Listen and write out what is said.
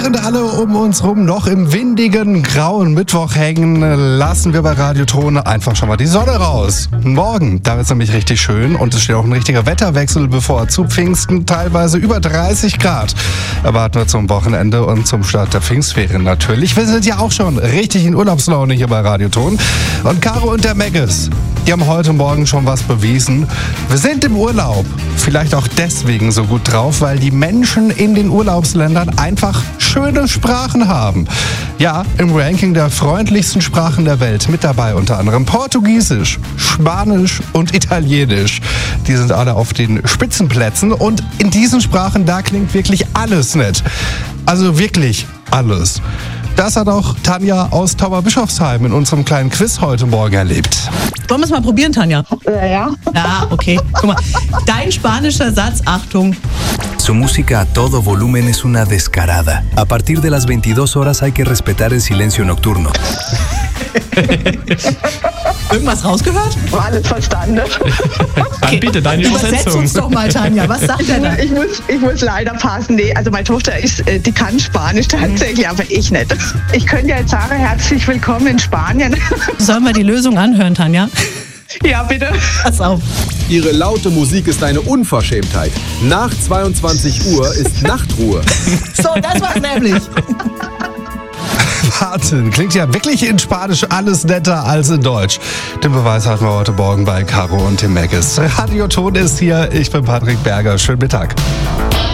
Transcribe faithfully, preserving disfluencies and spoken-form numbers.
Während alle um uns rum noch im windigen, grauen Mittwoch hängen, lassen wir bei Radioton einfach schon mal die Sonne raus. Morgen, da wird es nämlich richtig schön und es steht auch ein richtiger Wetterwechsel bevor. Zu Pfingsten teilweise über dreißig Grad. Erwarten wir zum Wochenende und zum Start der Pfingstferien natürlich. Wir sind ja auch schon richtig in Urlaubslaune hier bei Radioton. Und Caro und der Meggis, die haben heute Morgen schon was bewiesen. Wir sind im Urlaub. Vielleicht auch deswegen so gut drauf, weil die Menschen in den Urlaubsländern einfach schöne Sprachen haben. Ja, im Ranking der freundlichsten Sprachen der Welt mit dabei unter anderem Portugiesisch, Spanisch und Italienisch. Die sind alle auf den Spitzenplätzen und in diesen Sprachen, da klingt wirklich alles nett. Also wirklich alles. Das hat auch Tanja aus Tauberbischofsheim in unserem kleinen Quiz heute Morgen erlebt. Wollen wir es mal probieren, Tanja? Ja, ja. Ja, okay. Guck mal, dein spanischer Satz, Achtung. Su música a todo volumen es una descarada. A partir de las veintidós horas hay que respetar el silencio nocturno. Irgendwas rausgehört? War alles verstanden. Dann bitte deine Übersetz Übersetzung. uns doch mal, Tanja. Was sagt er da? Ich muss, ich muss leider passen. Nee, also meine Tochter ist, äh, die kann Spanisch tatsächlich, aber ich nicht. Ich könnte ja jetzt sagen, herzlich willkommen in Spanien. Sollen wir die Lösung anhören, Tanja? Ja, bitte. Pass auf. Ihre laute Musik ist eine Unverschämtheit. Nach zweiundzwanzig Uhr ist Nachtruhe. So, das war's nämlich. Wahnsinn, klingt ja wirklich in Spanisch alles netter als in Deutsch. Den Beweis hatten wir heute Morgen bei Caro und dem Meggis. Radioton ist hier, ich bin Patrick Berger. Schönen Mittag.